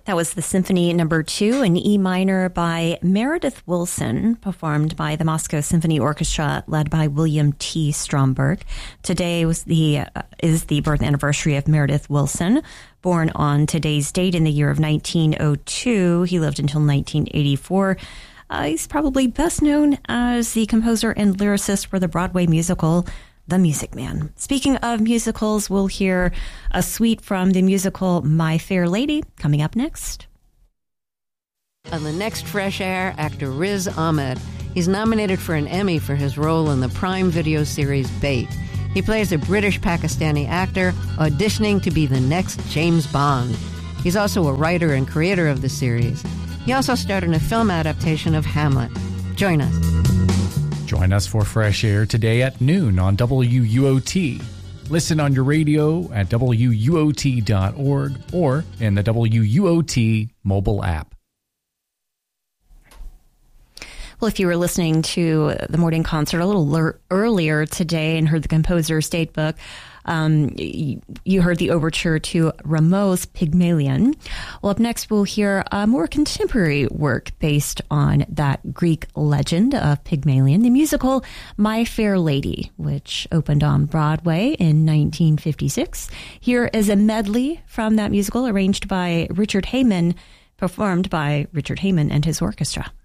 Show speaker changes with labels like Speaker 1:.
Speaker 1: That was the Symphony No. 2 in E minor by Meredith Willson, performed by the Moscow Symphony Orchestra, led by William T. Stromberg. Today is the birth anniversary of Meredith Willson, born on today's date in the year of 1902. He lived until 1984. He's probably best known as the composer and lyricist for the Broadway musical The Music Man. Speaking of musicals, we'll hear a suite from the musical My Fair Lady coming up next.
Speaker 2: On the next Fresh Air, actor Riz Ahmed. He's nominated for an Emmy for his role in the Prime Video series Bait. He plays a British-Pakistani actor auditioning to be the next James Bond. He's also a writer and creator of the series. He also starred in a film adaptation of Hamlet. Join us.
Speaker 3: Join us for Fresh Air today at noon on WUOT. Listen on your radio at WUOT.org or in the WUOT mobile app.
Speaker 1: Well, if you were listening to the morning concert a little earlier today and heard the composer's date book, you heard the overture to Rameau's Pygmalion. Well, up next, we'll hear a more contemporary work based on that Greek legend of Pygmalion, the musical My Fair Lady, which opened on Broadway in 1956. Here is a medley from that musical arranged by Richard Heyman, performed by Richard Heyman and his orchestra.